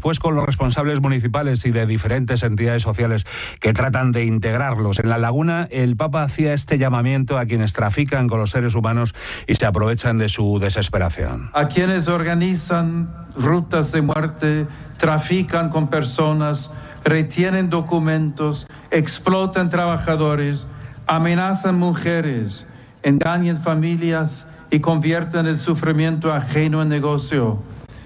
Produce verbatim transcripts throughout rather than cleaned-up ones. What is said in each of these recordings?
después con los responsables municipales y de diferentes entidades sociales que tratan de integrarlos. En La Laguna, el Papa hacía este llamamiento a quienes trafican con los seres humanos y se aprovechan de su desesperación. A quienes organizan rutas de muerte, trafican con personas, retienen documentos, explotan trabajadores, amenazan mujeres, engañan familias y convierten el sufrimiento ajeno en negocio.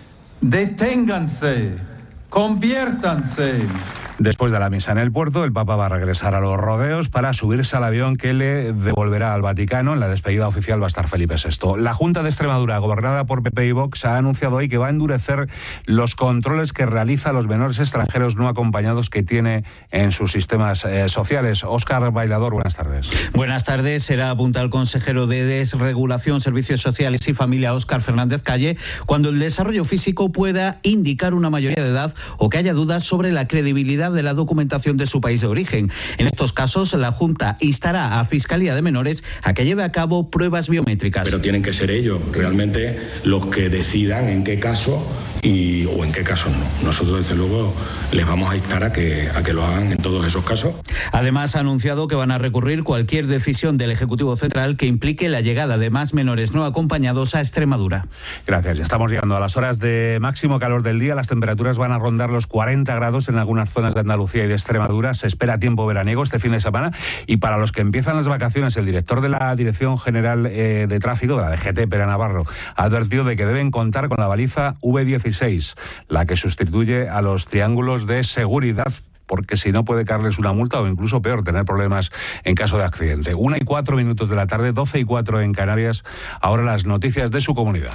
Deténganse, conviértanse. Después de la misa en el puerto, el Papa va a regresar a los rodeos para subirse al avión que le devolverá al Vaticano. En la despedida oficial va a estar Felipe sexto. La Junta de Extremadura, gobernada por P P y Vox, ha anunciado hoy que va a endurecer los controles que realiza a los menores extranjeros no acompañados que tiene en sus sistemas eh, sociales. Óscar Bailador, buenas tardes. Buenas tardes. Será apunta el consejero de Desregulación, Servicios Sociales y Familia, Óscar Fernández Calle, cuando el desarrollo físico pueda indicar una mayoría de edad o que haya dudas sobre la credibilidad de la documentación de su país de origen. En estos casos, la Junta instará a Fiscalía de Menores a que lleve a cabo pruebas biométricas. Pero tienen que ser ellos realmente los que decidan en qué caso y o en qué casos no. Nosotros, desde luego, les vamos a instar a que, a que lo hagan en todos esos casos. Además, ha anunciado que van a recurrir cualquier decisión del Ejecutivo Central que implique la llegada de más menores no acompañados a Extremadura. Gracias. Ya estamos llegando a las horas de máximo calor del día. Las temperaturas van a rondar los cuarenta grados en algunas zonas de Andalucía y de Extremadura. Se espera tiempo veraniego este fin de semana. Y para los que empiezan las vacaciones, el director de la Dirección General eh, de Tráfico, de la D G T, Pere Navarro, ha advertido de que deben contar con la baliza V dieciséis, la que sustituye a los triángulos de seguridad, porque si no puede caerles una multa o incluso peor, tener problemas en caso de accidente. Una y cuatro minutos de la tarde, doce y cuatro en Canarias. Ahora las noticias de su comunidad.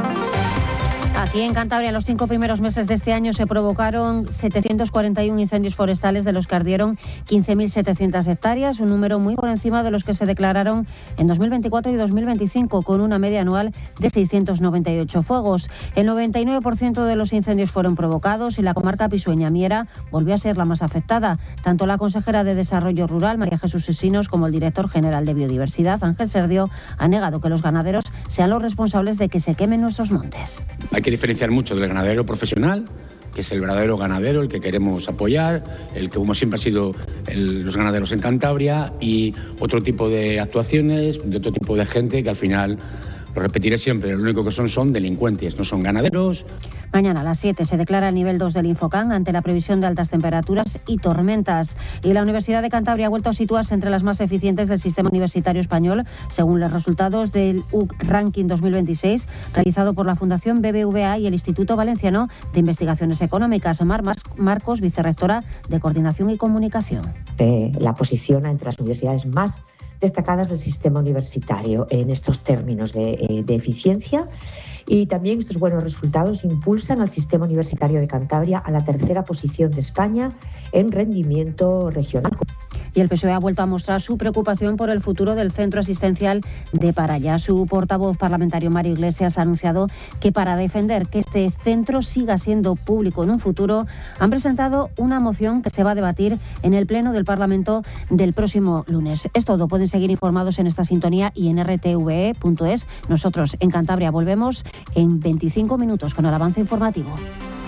Aquí en Cantabria, en los cinco primeros meses de este año se provocaron setecientos cuarenta y uno incendios forestales, de los que ardieron quince mil setecientas hectáreas, un número muy por encima de los que se declararon en dos mil veinticuatro y dos mil veinticinco, con una media anual de seiscientos noventa y ocho fuegos. El noventa y nueve por ciento de los incendios fueron provocados y la comarca pisueña Miera volvió a ser la más afectada. Tanto la consejera de Desarrollo Rural, María Jesús Sisinos, como el director general de Biodiversidad, Ángel Serdio, han negado que los ganaderos sean los responsables de que se quemen nuestros montes. Hay que diferenciar mucho del ganadero profesional, que es el verdadero ganadero, el que queremos apoyar, el que como siempre ha sido el, los ganaderos en Cantabria, y otro tipo de actuaciones, de otro tipo de gente que al final, lo repetiré siempre, lo único que son son delincuentes, no son ganaderos. Mañana a las siete se declara el nivel dos del Infocán ante la previsión de altas temperaturas y tormentas. Y la Universidad de Cantabria ha vuelto a situarse entre las más eficientes del sistema universitario español, según los resultados del U C Ranking dos mil veintiséis, realizado por la Fundación B B V A y el Instituto Valenciano de Investigaciones Económicas. Mar Marcos, vicerrectora de Coordinación y Comunicación. Eh, la posiciona entre las universidades más destacadas del sistema universitario en estos términos de, de eficiencia, y también estos buenos resultados impulsan al sistema universitario de Cantabria a la tercera posición de España en rendimiento regional. Y el P S O E ha vuelto a mostrar su preocupación por el futuro del centro asistencial de Paraya. Su portavoz parlamentario, Mario Iglesias, ha anunciado que para defender que este centro siga siendo público en un futuro, han presentado una moción que se va a debatir en el Pleno del Parlamento del próximo lunes. Es todo. Pueden seguir informados en esta sintonía y en r t v e punto es. Nosotros en Cantabria volvemos en veinticinco minutos con el avance informativo.